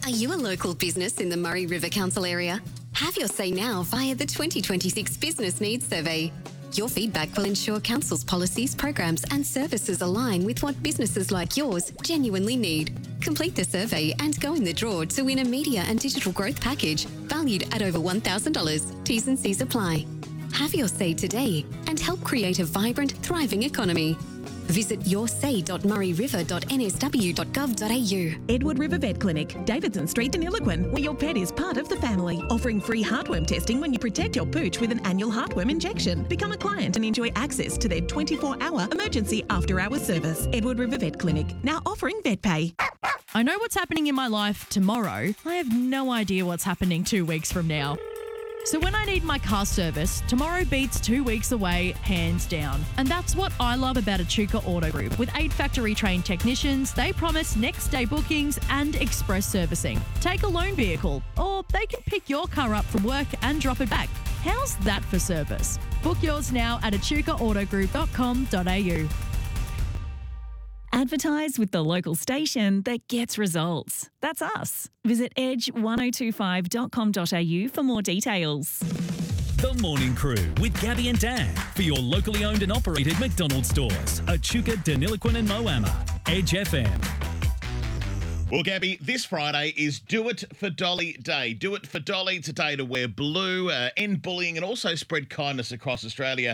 Are you a local business in the Murray River Council area? Have your say now via the 2026 Business Needs Survey. Your feedback will ensure Council's policies, programs and services align with what businesses like yours genuinely need. Complete the survey and go in the draw to win a media and digital growth package valued at over $1,000. T's and C's apply. Have your say today and help create a vibrant, thriving economy. Visit yoursay.murrayriver.nsw.gov.au. Edward River Vet Clinic, Davidson Street, Deniliquin, where your pet is part of the family. Offering free heartworm testing when you protect your pooch with an annual heartworm injection. Become a client and enjoy access to their 24-hour emergency after-hours service. Edward River Vet Clinic, now offering vet pay. I know what's happening in my life tomorrow. I have no idea what's happening 2 weeks from now. So when I need my car service, tomorrow beats 2 weeks away, hands down. And that's what I love about Echuca Auto Group. With 8 factory-trained technicians, they promise next-day bookings and express servicing. Take a loan vehicle, or they can pick your car up from work and drop it back. How's that for service? Book yours now at echucaautogroup.com.au. Advertise with the local station that gets results. That's us. Visit edge1025.com.au for more details. The Morning Crew with Gabby and Dan for your locally owned and operated McDonald's stores, Echuca, Deniliquin and Moama. Edge FM. Well, Gabby, this Friday is Do It for Dolly Day. Do it for Dolly. It's a day to wear blue, end bullying and also spread kindness across Australia.